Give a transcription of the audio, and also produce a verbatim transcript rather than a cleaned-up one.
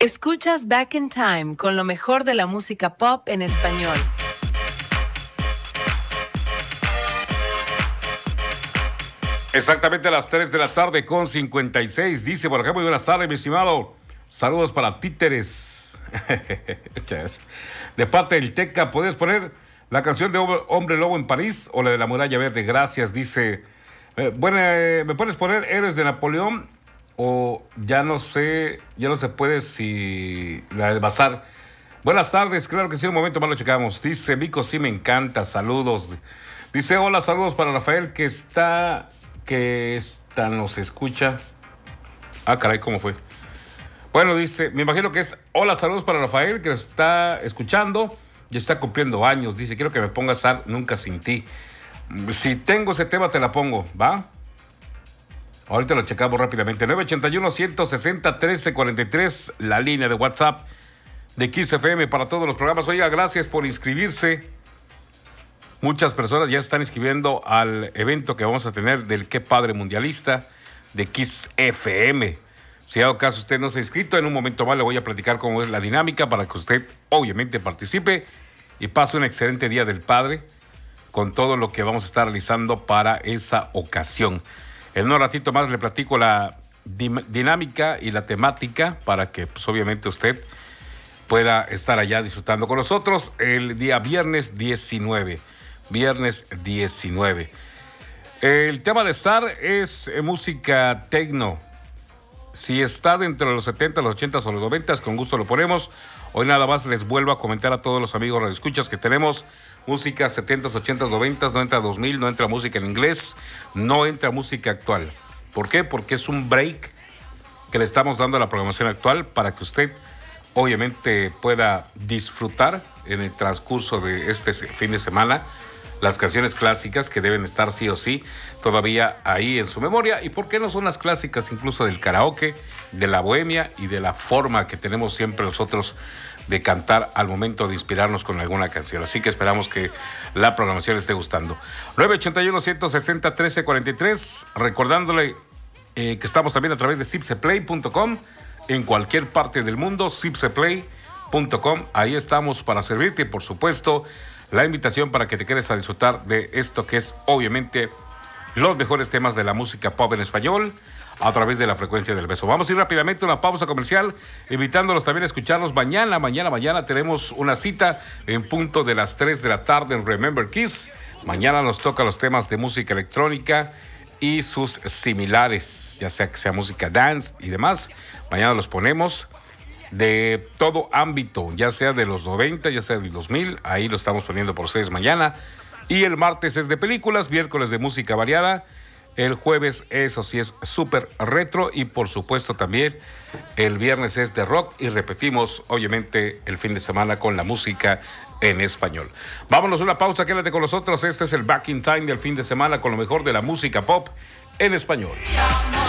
Escuchas Back in Time con lo mejor de la música pop en español. Exactamente a las tres de la tarde con cincuenta y seis. Dice por acá, muy buenas tardes, mi estimado. Saludos para Títeres. De parte del Teca, ¿puedes poner la canción de Hombre Lobo en París o la de la Muralla Verde? Gracias, dice. Eh, bueno, eh, ¿me puedes poner Héroes de Napoleón? O ya no sé, ya no se puede si la de Bazar. Buenas tardes, claro que sí, un momento más lo checamos. Dice Vico, sí me encanta, saludos. Dice, hola, saludos para Rafael que está, que está, nos escucha. Ah, caray, ¿cómo fue? Bueno, dice, me imagino que es, hola, saludos para Rafael que está escuchando y está cumpliendo años. Dice, quiero que me pongas Sal Nunca Sin Ti. Si tengo ese tema te la pongo, ¿va? Ahorita lo checamos rápidamente. nueve ochenta y uno, ciento sesenta, trece cuarenta y tres, la línea de WhatsApp de Kiss F M para todos los programas. Oiga, gracias por inscribirse. Muchas personas ya están inscribiendo al evento que vamos a tener del Qué Padre Mundialista de Kiss F M. Si a dado caso usted no se ha inscrito, en un momento más le voy a platicar cómo es la dinámica para que usted obviamente participe y pase un excelente Día del Padre con todo lo que vamos a estar realizando para esa ocasión. En un ratito más le platico la dinámica y la temática para que pues, obviamente usted pueda estar allá disfrutando con nosotros el día viernes diecinueve. Viernes diecinueve. El tema de estar es eh, música techno. Si está dentro de los setenta, los ochenta o los noventa, con gusto lo ponemos. Hoy nada más les vuelvo a comentar a todos los amigos radioescuchas que tenemos música setenta, ochenta, noventa, no entra dos mil, no entra música en inglés, no entra música actual. ¿Por qué? Porque es un break que le estamos dando a la programación actual para que usted obviamente pueda disfrutar en el transcurso de este fin de semana las canciones clásicas que deben estar sí o sí todavía ahí en su memoria. ¿Y por qué no son las clásicas incluso del karaoke, de la bohemia y de la forma que tenemos siempre nosotros de cantar al momento de inspirarnos con alguna canción? Así que esperamos que la programación le esté gustando. nueve ochenta y uno, ciento sesenta, trece cuarenta y tres. Recordándole eh, que estamos también a través de zipseplay punto com en cualquier parte del mundo, zipseplay punto com. Ahí estamos para servirte y por supuesto la invitación para que te quedes a disfrutar de esto que es obviamente los mejores temas de la música pop en español a través de la frecuencia del beso. Vamos a ir rápidamente a una pausa comercial, invitándolos también a escucharnos mañana, mañana, mañana tenemos una cita en punto de las tres de la tarde en Remember Kiss. Mañana nos toca los temas de música electrónica y sus similares, ya sea que sea música dance y demás. Mañana los ponemos de todo ámbito, ya sea de los noventa, ya sea del dos mil, ahí lo estamos poniendo por ustedes mañana. Y el martes es de películas, miércoles de música variada, el jueves eso sí es súper retro y por supuesto también el viernes es de rock y repetimos obviamente el fin de semana con la música en español. Vámonos a una pausa, quédate con nosotros, este es el Back in Time del fin de semana con lo mejor de la música pop en español.